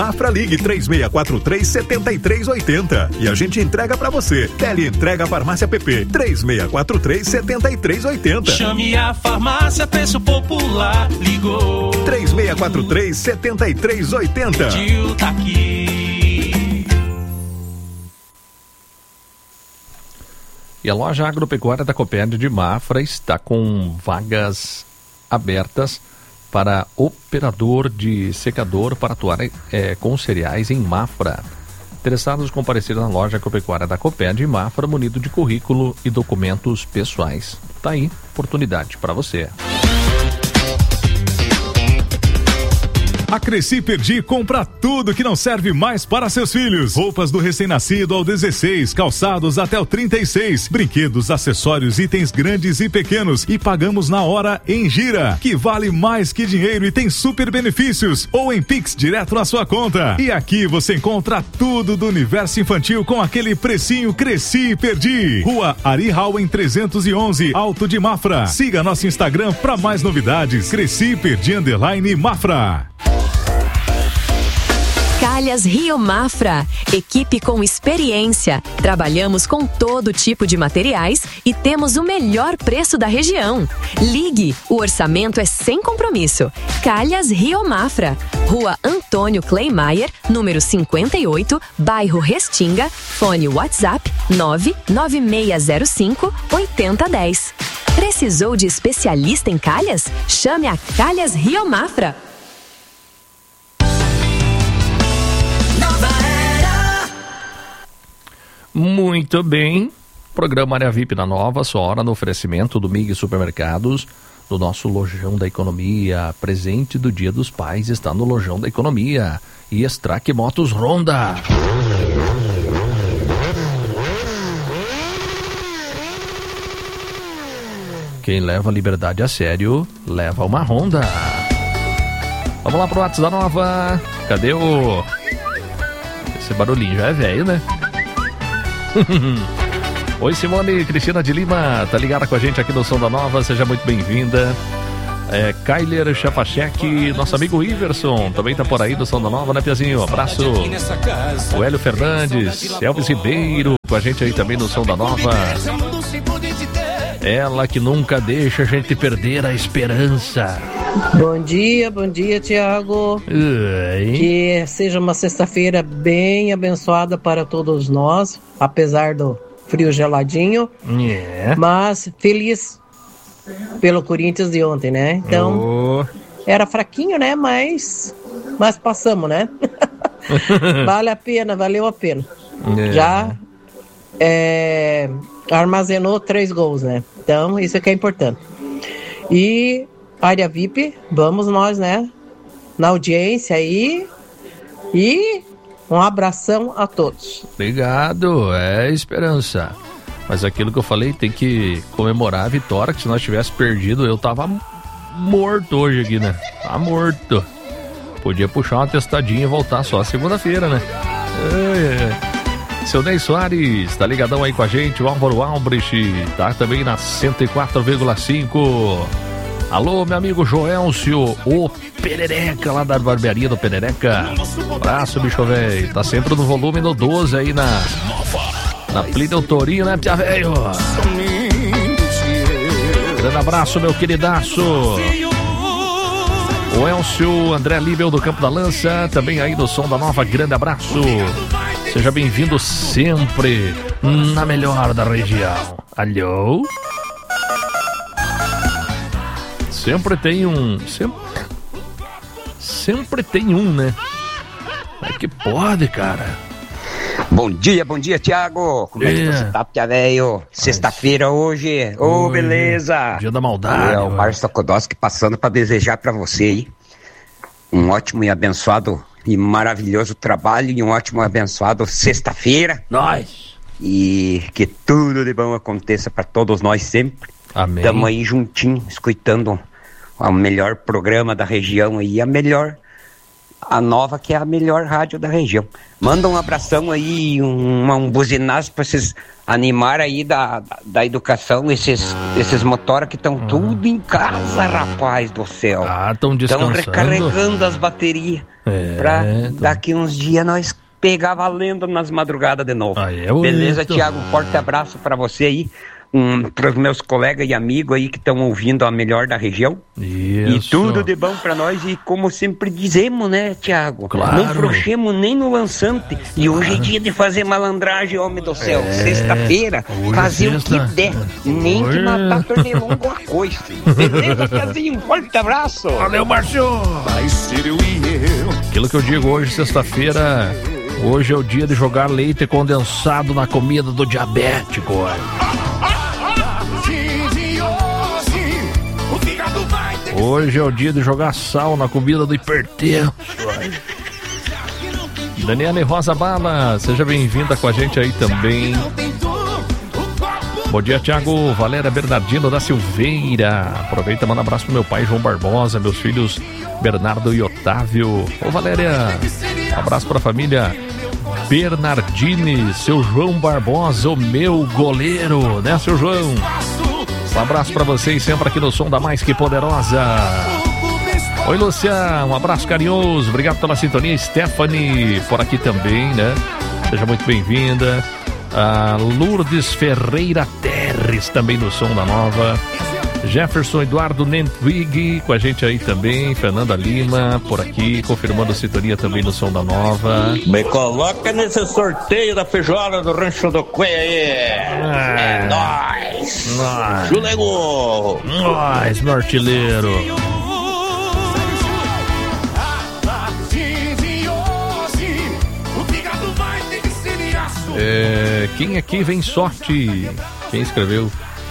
Mafra, ligue 3643-7380 e a gente entrega pra você. Teleentrega Farmácia PP, 3643-7380. Chame a farmácia, preço popular, ligou. 3643-7380. Tio tá aqui. E a loja agropecuária da Copérnia de Mafra está com vagas abertas para operador de secador para atuar com cereais em Mafra. Interessados comparecer na loja agropecuária da Copérnia de Mafra, munido de currículo e documentos pessoais. Tá aí, oportunidade para você. A Cresci Perdi compra tudo que não serve mais para seus filhos. Roupas do recém-nascido ao 16, calçados até o 36, brinquedos, acessórios, itens grandes e pequenos, e pagamos na hora em Gira, que vale mais que dinheiro e tem super benefícios, ou em Pix direto na sua conta. E aqui você encontra tudo do universo infantil com aquele precinho Cresci Perdi. Rua Ari Hauen 311, Alto de Mafra. Siga nosso Instagram para mais novidades. Cresci Perdi _Mafra. Calhas Rio Mafra, equipe com experiência. Trabalhamos com todo tipo de materiais e temos o melhor preço da região. Ligue, o orçamento é sem compromisso. Calhas Rio Mafra, Rua Antônio Kleimayer, número 58, bairro Restinga, fone WhatsApp 99605-8010. Precisou de especialista em calhas? Chame a Calhas Rio Mafra. Muito bem, programa Área VIP na Nova, sua hora no oferecimento do MIG Supermercados, do nosso Lojão da Economia. Presente do Dia dos Pais está no Lojão da Economia. E Strack Motos Honda. Quem leva a liberdade a sério, leva uma Honda. Vamos lá pro WhatsApp da Nova. Cadê o... Esse barulhinho já é velho, né? Oi, Simone, Cristina de Lima, tá ligada com a gente aqui no Som da Nova, seja muito bem-vinda. Kyler Chapachek, nosso amigo Iverson, também tá por aí do Som da Nova, né, Piazinho? Abraço. O Hélio Fernandes, Elvis Ribeiro, com a gente aí também no Som da Nova. Ela que nunca deixa a gente perder a esperança. Bom dia, Tiago. Que seja uma sexta-feira bem abençoada para todos nós, apesar do frio geladinho. Mas feliz pelo Corinthians de ontem, né? Então, era fraquinho, né? Mas passamos, né? Valeu a pena. Já armazenou 3 gols, né? Então, isso é que é importante. E Área VIP, vamos nós, né? Na audiência aí. E um abração a todos. Obrigado, esperança. Mas aquilo que eu falei, tem que comemorar a vitória, que se nós tivesse perdido, eu tava morto hoje aqui, né? Tá morto. Podia puxar uma testadinha e voltar só segunda-feira, né? Seu Ney Soares, tá ligadão aí com a gente, o Álvaro Albrecht, tá também na 104,5. Alô, meu amigo Joelcio, o Perereca, lá da barbearia do Perereca. Abraço, bicho velho. Tá sempre no volume no 12 aí na Plínio Torinho, né, pia velho? Grande abraço, meu queridaço. O Elcio André Líbel do Campo da Lança, também aí no Som da Nova, grande abraço. Seja bem-vindo sempre na melhor da região. Alô? Sempre tem um, né? É que pode, cara. Bom dia, Thiago. Como é que você tá, pia velho? Sexta-feira hoje. Beleza. Dia da maldade. O Márcio Tokodowski passando para desejar para você aí um ótimo e abençoado e maravilhoso trabalho e um ótimo e abençoado sexta-feira. Nós. E que tudo de bom aconteça para todos nós sempre. Amém. Estamos aí juntinhos, escutando o melhor programa da região e a melhor a Nova, que é a melhor rádio da região. Manda um abração aí, um buzinaço para vocês animar aí da educação, esses motora que estão tudo em casa, rapaz do céu. Estão descansando. Estão recarregando as baterias pra daqui uns dias nós pegar valendo nas madrugadas de novo. Beleza, Tiago? Um forte abraço para você aí. Para os meus colegas e amigos aí que estão ouvindo a melhor da região. Isso. E tudo de bom para nós. E como sempre dizemos, né, Tiago? Claro. Não frouxemos nem no lançante. E hoje é dia de fazer malandragem, homem do céu. Sexta-feira, fazer o que der. Nem de matar pernilongo a coice. Beleza, Tiazinho? Um forte abraço. Valeu, Márcio. Aquilo que eu digo hoje, sexta-feira, hoje é o dia de jogar leite condensado na comida do diabético. Hoje é o dia de jogar sal na comida do hipertenso. Daniela Rosa Bala, seja bem-vinda com a gente aí também. Bom dia, Thiago. Valéria Bernardino da Silveira. Aproveita e manda um abraço pro meu pai João Barbosa, meus filhos Bernardo e Otávio. Ô Valéria, um abraço pra família Bernardini, seu João Barbosa, o meu goleiro, né, seu João? Um abraço pra vocês, sempre aqui no som da Mais Que Poderosa. Oi, Lúcia, um abraço carinhoso, obrigado pela sintonia. Stephanie por aqui também, né? Seja muito bem-vinda. A Lourdes Ferreira Terres também no som da Nova. Jefferson Eduardo Nentwig com a gente aí também. Fernanda Lima por aqui, confirmando a sintonia também no som da Nova. Me coloca nesse sorteio da feijoada do Rancho do Coelho aí. É nóis. Chulego. Nóis, meu artilheiro. Quem aqui vem sorte? Quem escreveu?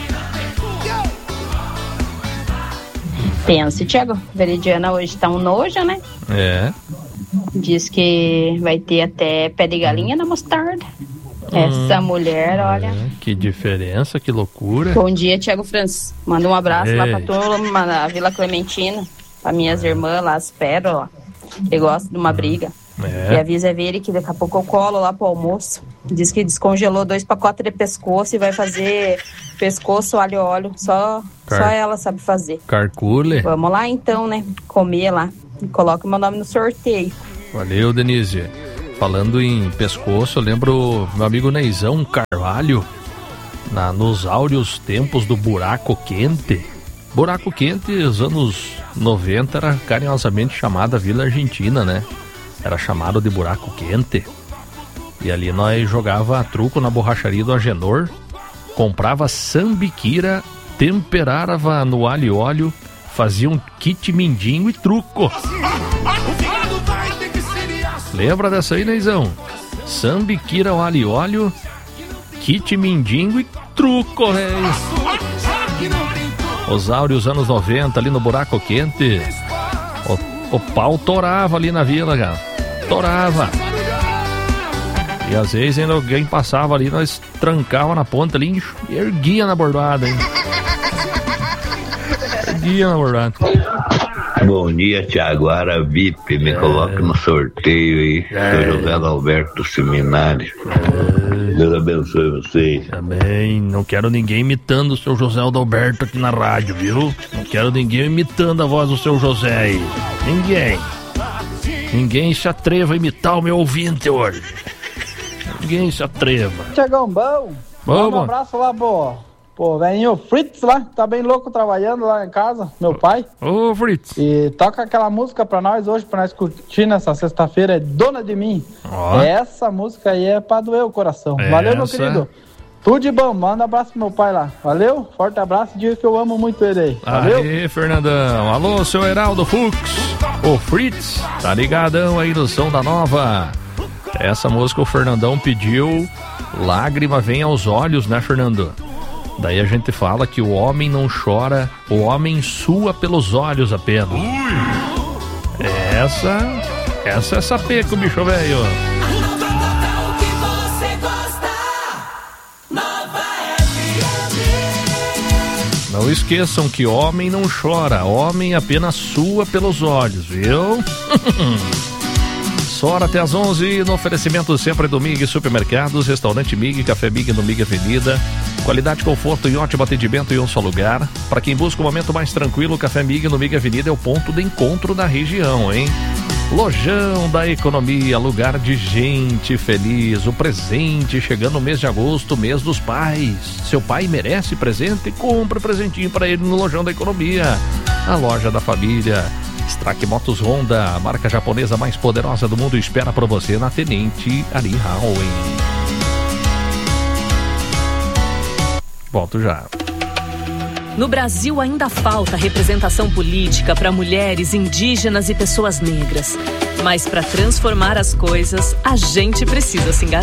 Pensa, Thiago, Veridiana hoje tá um nojo, né? Diz que vai ter até pé de galinha na mostarda. Essa mulher, olha. Que diferença, que loucura. Bom dia, Thiago Francis. Manda um abraço lá pra turma na Vila Clementina, pra minhas irmãs lá, as pérolas, que gostam de uma briga. E avisa a Veri que daqui a pouco eu colo lá pro almoço. Diz que descongelou 2 pacotes de pescoço e vai fazer pescoço alho e óleo. Só ela sabe fazer. Carcule. Vamos lá então, né? Comer lá. Coloca o meu nome no sorteio. Valeu, Denise. Falando em pescoço, eu lembro meu amigo Neizão Carvalho, nos áureos tempos do Buraco Quente. Buraco Quente, os anos 90, era carinhosamente chamada Vila Argentina, né? Era chamado de Buraco Quente. E ali nós jogava truco na borracharia do Agenor, comprava sambiquira, temperava no alho e óleo, fazia um kit mindinho e truco. Lembra dessa aí, Neizão? Sambiquira, alho e óleo, kit mindinho e truco, velho. Os áureos anos 90 ali no Buraco Quente. O pau torava ali na vila, cara. Torava. E às vezes ainda alguém passava ali, nós trancava na ponta ali e erguia na bordada, hein? Erguia na bordada. Bom dia, Thiago. Ara VIP, me coloca no sorteio aí. Sou José Alberto Seminário. Deus abençoe vocês. Amém. Não quero ninguém imitando o seu José Alberto aqui na rádio, viu? Não quero ninguém imitando a voz do seu José aí. Ninguém se atreva a imitar o meu ouvinte hoje. Ninguém se atreva. Tiagão, bom. Manda um abraço lá, pô, velhinho Fritz lá, tá bem louco trabalhando lá em casa, meu pai. Ô, Fritz. E toca aquela música pra nós hoje, pra nós curtir nessa sexta-feira, é Dona de Mim. Essa música aí é pra doer o coração. Valeu, meu querido. Tudo de bom, manda um abraço pro meu pai lá. Valeu, forte abraço, diga que eu amo muito ele aí. Valeu. Aê, Fernandão. Alô, seu Heraldo Fux. O Fritz, tá ligadão aí no som da Nova. Essa música o Fernandão pediu, Lágrima Vem aos Olhos, né, Fernando? Daí a gente fala que o homem não chora, o homem sua pelos olhos apenas. Essa é sapeco, bicho velho. Não esqueçam que homem não chora, homem apenas sua pelos olhos, viu? nossa hora até às 11, no oferecimento sempre do MIG Supermercados, Restaurante MIG, Café MIG no MIG Avenida. Qualidade, conforto e ótimo atendimento em um só lugar. Para quem busca um momento mais tranquilo, o Café MIG no MIG Avenida é o ponto de encontro da região, hein? Lojão da Economia, lugar de gente feliz. O presente chegando no mês de agosto, mês dos pais. Seu pai merece presente? Compre presentinho para ele no Lojão da Economia. A loja da família. Strack Motos Honda, a marca japonesa mais poderosa do mundo, espera por você na Tenente Ari Howen. Volto já. No Brasil ainda falta representação política para mulheres, indígenas e pessoas negras. Mas para transformar as coisas, a gente precisa se engajar.